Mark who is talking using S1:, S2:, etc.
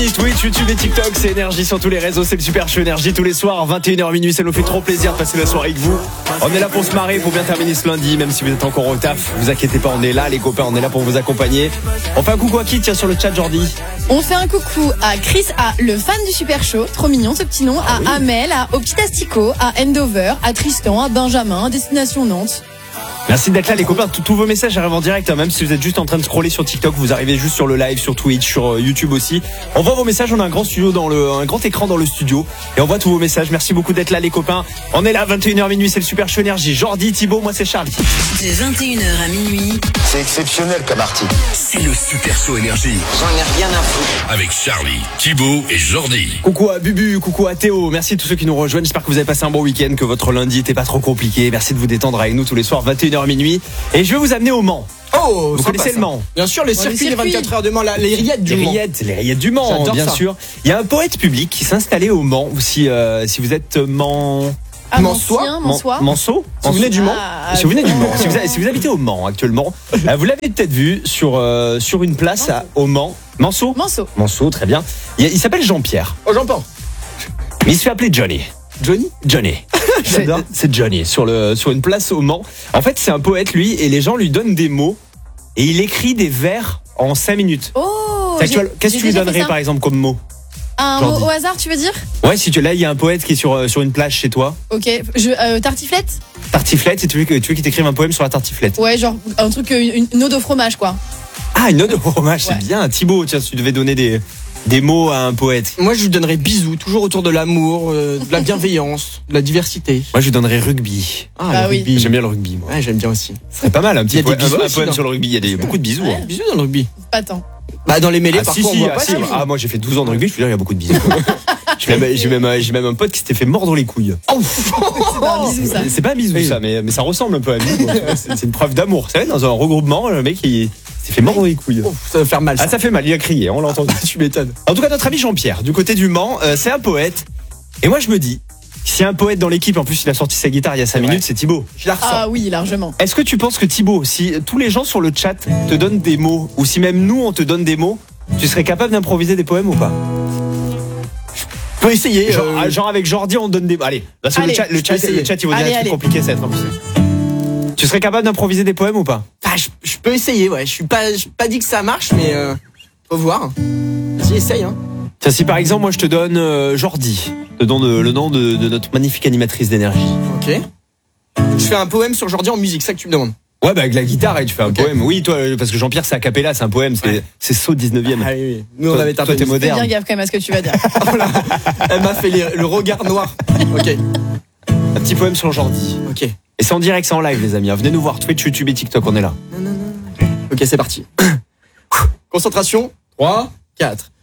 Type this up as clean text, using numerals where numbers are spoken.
S1: Énergie, Twitch, YouTube et TikTok, c'est Énergie sur tous les réseaux, c'est le Super Show Énergie tous les soirs, 21h minuit, ça nous fait trop plaisir de passer la soirée avec vous. On est là pour se marrer, pour bien terminer ce lundi, même si vous êtes encore au taf, vous inquiétez pas, on est là, les copains, on est là pour vous accompagner. On fait un coucou à qui, tiens, sur le chat, Jordi?
S2: On fait un coucou à Chris, à le fan du Super Show, trop mignon ce petit nom, à Amel, à Au Petit Astico, à Endover, à Tristan, à Benjamin, à Destination Nantes.
S1: Merci d'être là les copains, tous vos messages arrivent en direct, hein. Même si vous êtes juste en train de scroller sur TikTok, vous arrivez juste sur le live, sur Twitch, sur YouTube aussi. On voit vos messages, on a un grand studio un grand écran dans le studio et on voit tous vos messages. Merci beaucoup d'être là les copains. On est là 21h minuit, c'est le Super Show Énergie. Jordi, Thibaut, moi c'est Charlie.
S3: De 21h à minuit.
S4: C'est exceptionnel comme article.
S5: C'est le Super Show Énergie.
S4: J'en ai rien à foutre.
S5: Avec Charlie, Thibaut et Jordi.
S1: Coucou à Bubu, coucou à Théo. Merci à tous ceux qui nous rejoignent. J'espère que vous avez passé un bon week-end, que votre lundi n'était pas trop compliqué. Merci de vous détendre avec nous tous les soirs 21h minuit. Et je vais vous amener au Mans.
S6: Oh,
S1: vous connaissez le Mans?
S6: Bien sûr, les circuits des 24 heures de Mans, les rillettes du Mans.
S1: Les rillettes du Mans,
S6: J'adore
S1: bien
S6: ça.
S1: sûr. Il y a un poète public qui s'est installé au Mans. Si vous êtes Mans...
S2: Mansois.
S1: Manceau.
S6: Si vous venez du Mans.
S1: Si vous venez du Mans, si vous habitez au Mans actuellement, vous l'avez peut-être vu sur une place au Mans. Manceau. Très bien. Il s'appelle Jean-Pierre.
S6: Oh, j'entends.
S1: Mais il se fait appeler Johnny.
S6: Johnny. J'adore.
S1: C'est Johnny sur une place au Mans. En fait, c'est un poète lui et les gens lui donnent des mots et il écrit des vers en 5 minutes.
S2: Oh.
S1: Qu'est-ce que tu lui donnerais par exemple comme mot?
S2: Un mot au hasard, tu veux dire?
S1: Ouais, là il y a un poète qui est sur une plage chez toi.
S2: Ok. Tartiflette?
S1: Tartiflette, et tu veux qu'il t'écrive un poème sur la tartiflette?
S2: Ouais, genre un truc, une ode au fromage quoi.
S1: Ah, une ode au fromage, c'est
S2: Ouais.
S1: bien. Thibaut, tiens, si tu devais donner des mots à un poète.
S6: Moi, je lui donnerais bisous, toujours autour de l'amour, de la bienveillance, de la diversité.
S1: Moi, je lui donnerais rugby.
S2: Bah
S6: le
S2: oui.
S6: rugby.
S1: J'aime bien le rugby, moi.
S6: Ouais, j'aime bien aussi.
S1: Ce serait pas mal, un
S6: Il y a des bisous
S1: un
S6: aussi,
S1: poème
S6: non?
S1: sur le rugby. Il y a beaucoup de bisous. Hein.
S6: Bisous dans le rugby.
S2: Pas tant.
S6: Bah, dans les mêlées,
S1: Ah,
S6: par
S1: si,
S6: contre,
S1: si,
S6: on voit pas ça.
S1: moi j'ai fait 12 ans de rugby, je peux dire, il y a beaucoup de bisous. J'ai même un pote qui s'était fait mordre les couilles.
S2: C'est pas un bisou ça.
S1: C'est pas un bisou ça, mais ça ressemble un peu à un bisou. C'est une preuve d'amour. Vous savez, dans un regroupement, le mec il s'est fait mordre les couilles.
S6: Ouf, ça va faire mal.
S1: Ah, ça fait mal, il a crié, on l'a entendu.
S6: Tu m'étonnes.
S1: En tout cas, notre ami Jean-Pierre, du côté du Mans, c'est un poète. Et moi je me dis, s'il y a un poète dans l'équipe, en plus il a sorti sa guitare il y a 5 minutes, c'est Thibaut.
S6: Je la ressens.
S2: Ah oui, largement.
S1: Est-ce que tu penses que Thibaut, si tous les gens sur le chat te donnent des mots, ou si même nous on te donne des mots, tu serais capable d'improviser des poèmes ou pas?
S6: On peut essayer.
S1: Genre avec Jordi on donne des mots. Allez, parce que
S2: Allez,
S1: le chat il va dire des trucs compliqués, ça va être impossible. Tu serais capable d'improviser des poèmes ou pas?
S6: Enfin, je peux essayer, ouais. Je suis pas dit que ça marche, mais faut voir. Vas-y, essaye, hein.
S1: Tiens, si par exemple moi je te donne Jordi, le nom de notre magnifique animatrice d'énergie.
S6: Ok. Je fais un poème sur Jordi en musique, c'est ça que tu me demandes.
S1: Ouais, bah avec la guitare et tu fais un
S6: Ok.
S1: poème. Oui, toi, parce que Jean-Pierre c'est a cappella, c'est un poème, c'est saut 19e.
S6: Ah oui. Nous, on
S1: Toi,
S6: avait
S1: toi,
S6: tapé.
S1: t'es
S2: Fais
S1: moderne.
S2: bien gaffe quand même à ce que tu vas dire.
S6: Elle m'a fait le regard noir. Ok.
S1: Un petit poème sur Jordi.
S6: Ok.
S1: Et c'est en direct, c'est en live les amis. Venez nous voir, Twitch, YouTube et TikTok, on est là.
S6: Ok, c'est parti. Concentration. 3, 4.